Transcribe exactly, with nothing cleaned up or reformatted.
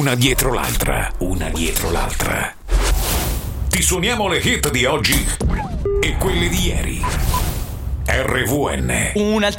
una dietro l'altra, una dietro l'altra. Ti suoniamo le hit di oggi e quelle di ieri. R V N. Un'altra